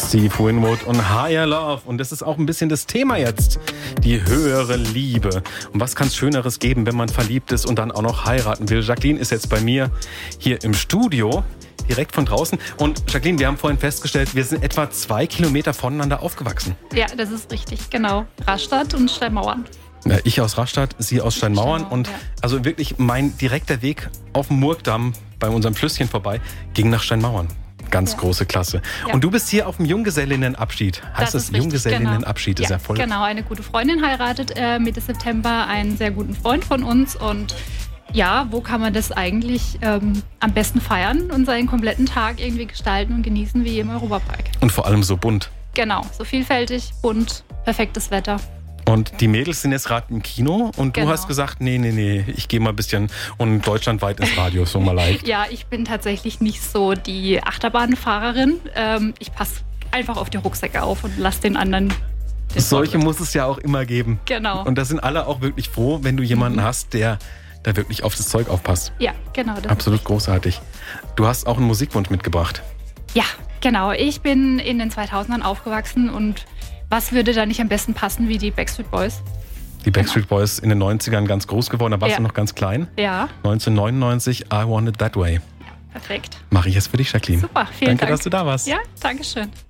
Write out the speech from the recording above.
Steve Winwood und Higher Love. Und das ist auch ein bisschen das Thema jetzt. Die höhere Liebe. Und was kann es Schöneres geben, wenn man verliebt ist und dann auch noch heiraten will? Jacqueline ist jetzt bei mir hier im Studio, direkt von draußen. Und Jacqueline, wir haben vorhin festgestellt, wir sind etwa 2 Kilometer voneinander aufgewachsen. Ja, das ist richtig, genau. Rastatt und Steinmauern. Ja, ich aus Rastatt, sie aus Steinmauern. Und ja. also wirklich mein direkter Weg auf dem Murgdamm bei unserem Flüsschen vorbei ging nach Steinmauern. Ganz große Klasse. Ja. Und du bist hier auf dem Junggesellinnenabschied. Heißt das Junggesellinnenabschied? Genau. Ist ja voll. Genau, eine gute Freundin heiratet Mitte September einen sehr guten Freund von uns. Und ja, wo kann man das eigentlich am besten feiern und seinen kompletten Tag irgendwie gestalten und genießen wie im Europapark? Und vor allem so bunt. Genau, so vielfältig, bunt, perfektes Wetter. Und die Mädels sind jetzt gerade im Kino und du hast gesagt, nee, ich gehe mal ein bisschen und deutschlandweit ins Radio, so mal leicht. Ja, ich bin tatsächlich nicht so die Achterbahnfahrerin. Ich passe einfach auf die Rucksäcke auf und lasse den anderen... Solche muss es ja auch immer geben. Genau. Und da sind alle auch wirklich froh, wenn du jemanden hast, der da wirklich auf das Zeug aufpasst. Ja, genau. Das absolut großartig. Du hast auch einen Musikwunsch mitgebracht. Ja, genau. Ich bin in den 2000ern aufgewachsen und was würde da nicht am besten passen wie die Backstreet Boys? Die Backstreet Boys in den 90ern ganz groß geworden, da warst du noch ganz klein. Ja. 1999, I Want It That Way. Ja, perfekt. Mache ich jetzt für dich, Jacqueline. Super, vielen Dank. Danke, dass du da warst. Ja, danke schön.